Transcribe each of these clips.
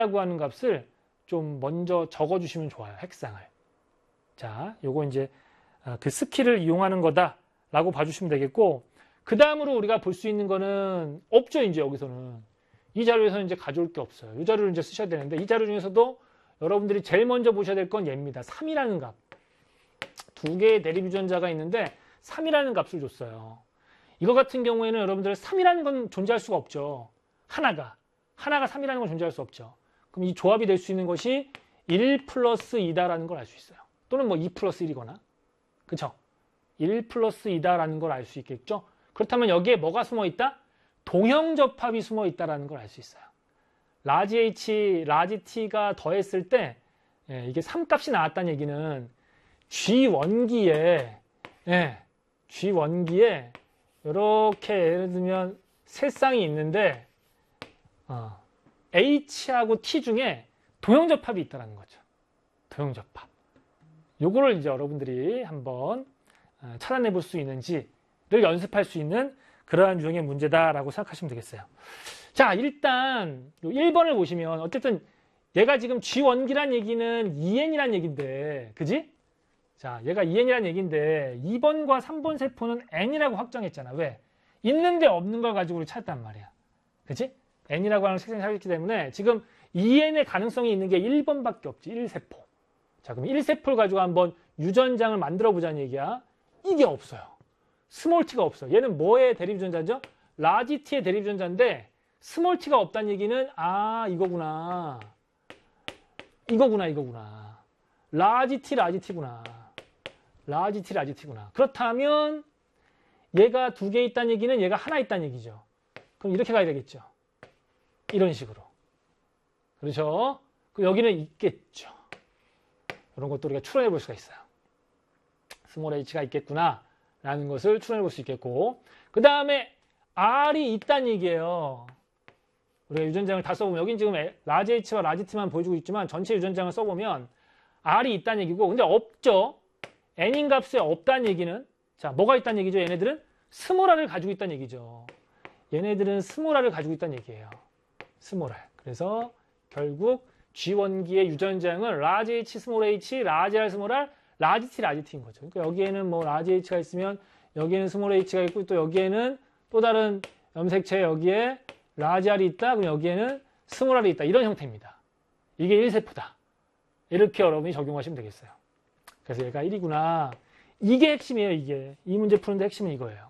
라고 하는 값을 좀 먼저 적어주시면 좋아요. 핵상을. 자, 요거 이제 그 스킬을 이용하는 거다라고 봐주시면 되겠고, 그 다음으로 우리가 볼 수 있는 거는 없죠. 이제 여기서는 이 자료에서는 이제 가져올 게 없어요. 이 자료를 이제 쓰셔야 되는데, 이 자료 중에서도 여러분들이 제일 먼저 보셔야 될 건 얘입니다. 3이라는 값. 두 개의 대립 유전자가 있는데 3이라는 값을 줬어요. 이거 같은 경우에는 여러분들 3이라는 건 존재할 수가 없죠. 하나가 3이라는 건 존재할 수 없죠. 그럼 이 조합이 될 수 있는 것이 1 플러스 2다라는 걸 알 수 있어요. 또는 뭐 2 플러스 1이거나. 그쵸? 1 플러스 2다라는 걸 알 수 있겠죠? 그렇다면 여기에 뭐가 숨어 있다? 동형접합이 숨어 있다는 걸 알 수 있어요. 라지 H, 라지 T가 더했을 때 이게 3값이 나왔다는 얘기는 G1기에 G1기에 이렇게 예를 들면 세 쌍이 있는데 H하고 T 중에 동형접합이 있다는 거죠. 동형접합. 요거를 이제 여러분들이 한번 찾아내 볼 수 있는지를 연습할 수 있는 그러한 유형의 문제다라고 생각하시면 되겠어요. 자, 일단 1번을 보시면 어쨌든 얘가 지금 G1기란 얘기는 2N이란 얘기인데, 그지? 자, 얘가 2N이란 얘기인데 2번과 3번 세포는 N이라고 확정했잖아. 왜? 있는데 없는 걸 가지고 우리 찾았단 말이야. 그치? N이라고 하는 색상이 살기 때문에 지금 2N의 가능성이 있는 게 1번밖에 없지. 1세포. 자, 그럼 1세포를 가지고 한번 유전장을 만들어 보자는 얘기야. 이게 없어요. 스몰 t가 없어. 얘는 뭐의 대립 유전자죠? 라지 t의 대립 유전자인데 스몰 t가 없다는 얘기는 이거구나. 라지 t구나. 라지 t구나. 그렇다면 얘가 두 개 있다는 얘기는 얘가 하나 있다는 얘기죠. 그럼 이렇게 가야 되겠죠. 이런 식으로. 그렇죠? 그럼 여기는 있겠죠. 이런 것도 우리가 추론해 볼 수가 있어요. 스몰 h가 있겠구나 라는 것을 추론해 볼 수 있겠고, 그 다음에 R이 있다는 얘기예요. 우리가 유전장을 다 써보면 여긴 지금 라지 H와 라지 T만 보여주고 있지만 전체 유전장을 써보면 R이 있다는 얘기고, 근데 없죠. N인 값에 없다는 얘기는, 자, 뭐가 있다는 얘기죠? 얘네들은 스몰 R을 가지고 있다는 얘기죠. 얘네들은 스몰 R을 가지고 있다는 얘기예요. 스몰 R. 그래서 결국 G1기의 유전장은 라지 H, 스몰 H, 라지 R, 스몰 R, 라지 T, 라지 T인 거죠. 그러니까 여기에는 뭐 라지 H가 있으면 여기에는 스몰 H가 있고, 또 여기에는 또 다른 염색체 여기에 라지 R이 있다. 그럼 여기에는 스몰 R이 있다. 이런 형태입니다. 이게 1세포다. 이렇게 여러분이 적용하시면 되겠어요. 그래서 얘가 1이구나. 이게 핵심이에요. 이게. 이 문제 푸는데 핵심은 이거예요.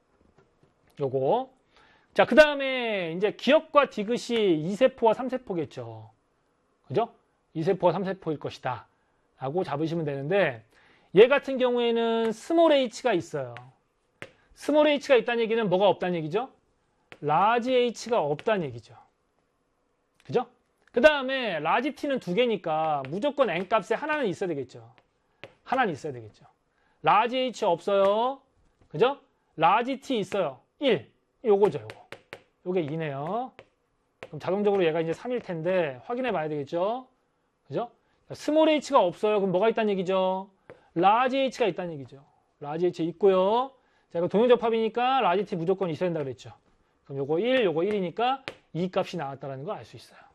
요거. 자, 그 다음에 이제 기억과 디귿이 2세포와 3세포겠죠. 그죠? 2세포와 3세포일 것이다. 라고 잡으시면 되는데, 얘 같은 경우에는 스몰 h가 있어요. 스몰 h가 있다는 얘기는 뭐가 없다는 얘기죠? 라지 h가 없다는 얘기죠. 그죠? 그 다음에 라지 t는 두 개니까 무조건 n 값에 하나는 있어야 되겠죠. 하나는 있어야 되겠죠. 라지 h 없어요. 그죠? 라지 t 있어요. 1. 요거죠, 요거. 요게 2네요. 그럼 자동적으로 얘가 이제 3일 텐데 확인해 봐야 되겠죠. 그죠? 스몰 h가 없어요. 그럼 뭐가 있다는 얘기죠? 라지 h가 있다는 얘기죠. 라지 h 있고요. 자, 이거 동형접합이니까 라지 t 무조건 있어야 된다 그랬죠. 그럼 요거 1, 요거 1이니까 2 값이 나왔다는 걸 알 수 있어요.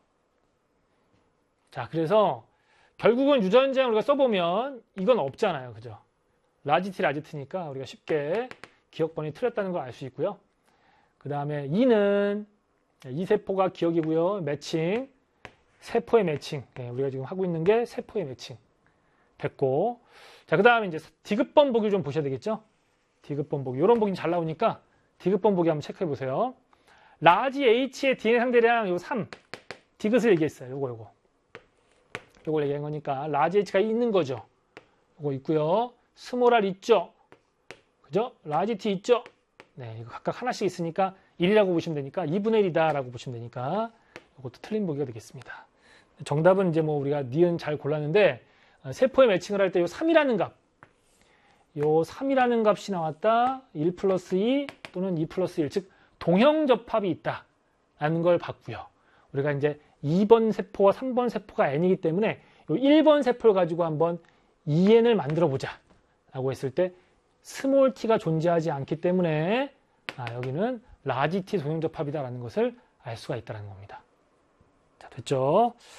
자, 그래서 결국은 유전장을 우리가 써보면 이건 없잖아요. 그죠? 라지 t, 라지 t니까 우리가 쉽게 기억번이 틀렸다는 걸 알 수 있고요. 그 다음에 2는 2세포가 기억이고요. 매칭. 세포의 매칭. 우리가 지금 하고 있는 게 세포의 매칭. 됐고. 자, 그 다음에 이제 디귿번 보기를 좀 보셔야 되겠죠? 디귿번 보기. 이런 보기 잘 나오니까 디귿번 보기 한번 체크해 보세요. 라지 H의 DNA 상대량 요 3. 디귿을 얘기했어요. 요거. 요걸 얘기한 거니까 라지 H가 있는 거죠. 요거 있고요. 스몰 R 있죠? 그죠? 라지 T 있죠? 네, 이거 각각 하나씩 있으니까 1이라고 보시면 되니까 2분의 1이다라고 보시면 되니까 이것도 틀린 보기가 되겠습니다. 정답은 이제 뭐 우리가 니은 잘 골랐는데 세포의 매칭을 할 때 요 3이라는 값, 요 3이라는 값이 나왔다. 1 플러스 2 또는 2 플러스 1, 즉 동형접합이 있다라는 걸 봤고요. 우리가 이제 2번 세포와 3번 세포가 n이기 때문에 요 1번 세포를 가지고 한번 2n을 만들어 보자 라고 했을 때 스몰 t가 존재하지 않기 때문에 여기는 라지 t 동형접합이다라는 것을 알 수가 있다는 겁니다. 자, 됐죠?